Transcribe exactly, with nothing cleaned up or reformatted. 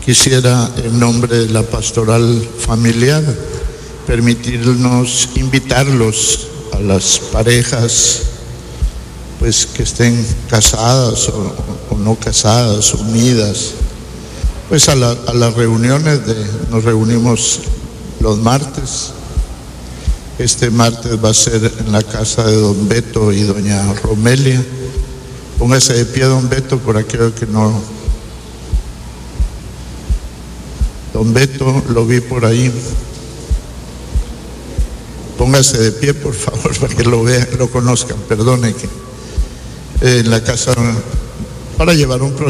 Quisiera, en nombre de la pastoral familiar, permitirnos invitarlos a las parejas pues que estén casadas o, o no casadas, unidas, pues a, la, a las reuniones de, nos reunimos los martes. Este martes va a ser en la casa de don Beto y doña Romelia. Póngase de pie, don Beto, por aquello que no. Don Beto, lo vi por ahí. Póngase de pie, por favor, para que lo vean, lo conozcan. Perdone que eh, en la casa para llevar un proceso